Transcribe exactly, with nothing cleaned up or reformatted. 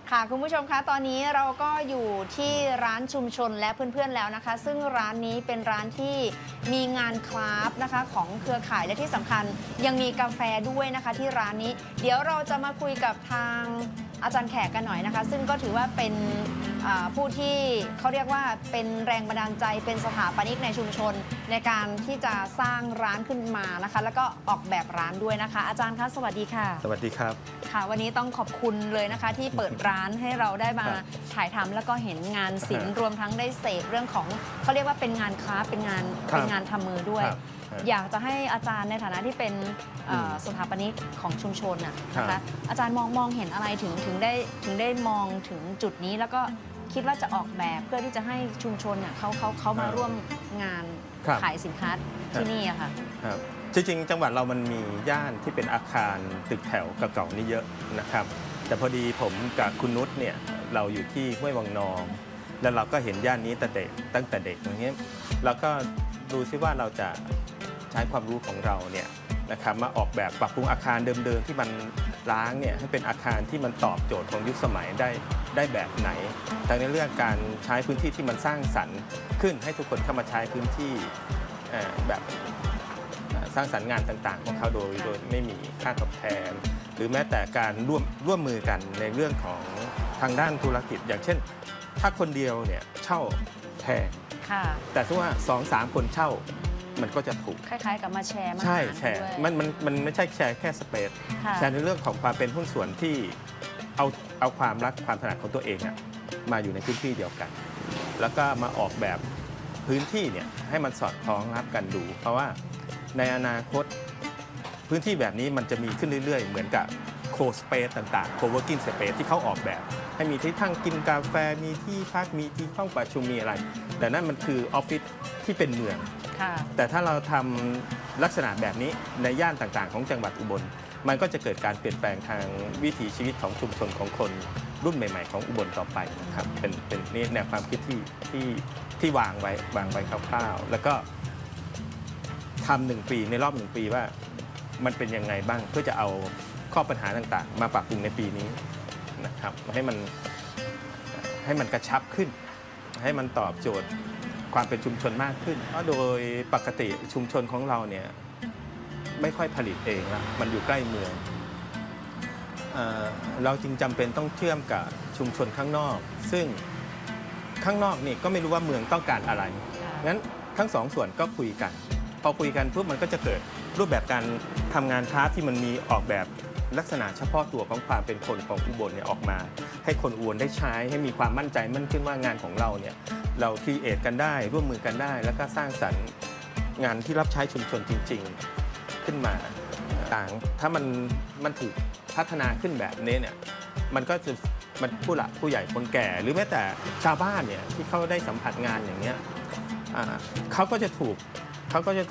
ค่ะคุณผู้ชมคะตอนนี้เราก็อยู่ที่ร้านชุมชนและเพื่อนๆแล้วนะคะซึ่งร้านนี้เป็นร้านที่มีงานคราฟต์นะคะของเครือข่ายและที่สำคัญยังมีกาแฟด้วยนะคะที่ร้านนี้เดี๋ยวเราจะมาคุยกับทางอาจารย์แขกกันหน่อยนะคะซึ่งก็ถือว่าเป็นผู้ที่เขาเรียกว่าเป็นแรงบันดาลใจเป็นสถาปนิกในชุมชนในการที่จะสร้างร้านขึ้นมานะคะแล้วก็ออกแบบร้านด้วยนะคะอาจารย์คะสวัสดีค่ะสวัสดีครับค่ะวันนี้ต้องขอบคุณเลยนะคะที่เปิดร้านให้เราได้มาถ่ายทำแล้วก็เห็นงานศิลป์รวมทั้งได้เสพเรื่องของเขาเรียกว่าเป็นงานคราฟต์เป็นงานเป็นงานทำมือด้วยอยากจะให้อาจารย์ในฐานะที่เป็นสถาปนิกของชุมชนนะคะอาจารย์มองมองเห็นอะไรถึงถึงได้ถึงได้มองถึงจุดนี้แล้วก็คิดว่าจะออกแบบเพื่อที่จะให้ชุมชนเนี่ยเขาเขาเขามาร่วมงานขายสินค้าที่นี่อะค่ะจริงๆจังหวัดเรามันมีย่านที่เป็นอาคารตึกแถวเก่าๆนี่เยอะนะครับแต่พอดีผมกับคุณนุชเนี่ยเราอยู่ที่ห้วยวังนองแล้วเราก็เห็นย่านนี้ตั้งแต่ตั้งแต่เด็กอย่างเงี้ยเราก็ดูซิว่าเราจะใช้ความรู้ของเราเนี่ยนะครับมาออกแบบปรับปรุงอาคารเดิมๆที่มันร้างเนี่ยให้เป็นอาคารที่มันตอบโจทย์ของยุคสมัยได้ได้แบบไหนทั้งในเรื่องการใช้พื้นที่ที่มันสร้างสรรค์ขึ้นให้ทุกคนเข้ามาใช้พื้นที่แบบสร้างสรรค์งานต่างๆของเขาโดยโดยไม่มีค่าตอบแทนหรือแม้แต่การร่วมร่วมมือกันในเรื่องของทางด้านธุรกิจอย่างเช่นถ้าคนเดียวเนี่ยเช่าแพงแต่ถ้าว่าสองสามคนเช่ามันก็จะถูกคล้ายๆกับมาแชร์ใช่แชร์มันมันมันไม่ใช่แชร์แค่สเปซแชร์ในเรื่องของความเป็นหุ้นส่วนที่เอาเอาความรักความถนัดของตัวเองอะมาอยู่ในพื้นที่เดียวกันแล้วก็มาออกแบบพื้นที่เนี่ยให้มันสอดคล้องรับกันดูเพราะว่าในอนาคตพื้นที่แบบนี้มันจะมีขึ้นเรื่อยๆเหมือนกับโคสเปซต่างๆโคเวิร์กิ้งสเปซที่เขาออกแบบให้มีที่ทั้งกินกาแฟมีที่พักมีที่ห้องประชุมมีอะไรแต่นั่นมันคือออฟฟิศที่เป็นเมืองแต่ถ้าเราทำลักษณะแบบนี้ในย่านต่างๆของจังหวัดอุบลมันก็จะเกิดการเปลี่ยนแปลงทางวิถีชีวิตของชุมชนของคนรุ่นใหม่ๆของอุบลต่อไปนะครับเป็นเป็นนี่แนวความคิดที่ที่ที่วางไว้วางไว้คร่าวๆแล้วก็ทำหนึ่งปีในรอบหนึ่งปีว่ามันเป็นยังไงบ้างเพื่อจะเอาข้อปัญหาต่างๆมาปรับปรุงในปีนี้นะครับให้มันให้มันกระชับขึ้นให้มันตอบโจทย์ความเป็นชุมชนมากขึ้นเพราะโดยปกติชุมชนของเราเนี่ยไม่ค่อยผลิตเองละมันอยู่ใกล้เมืองเอ่อเราจึงจำเป็นต้องเชื่อมกับชุมชนข้างนอกซึ่งข้างนอกนี่ก็ไม่รู้ว่าเมืองต้องการอะไรงั้นทั้งสองส่วนก็คุยกันพอคุยกันปุ๊บมันก็จะเกิดรูปแบบการทำงานคราฟที่มันมีออกแบบลักษณะเฉพาะตัวของความเป็นคนของอุบลเนี่ยออกมาให้คนอุบลได้ใช้ให้มีความมั่นใจมั่นขึ้นว่างานของเราเนี่ยเราครีเอทกันได้ร่วมมือกันได้แล้วก็สร้างสรรค์งานที่รับใช้ชุมชนจริงๆขึ้นมาต่างถ้ามันมันถูกพัฒนาขึ้นแบบนี้เนี่ยมันก็จะมันผู้หลักผู้ใหญ่คนแก่หรือแม้แต่ชาวบ้านเนี่ยที่เขาได้สัมผัสงานอย่างเงี้ยเขาก็จะถูกเขาก็จะ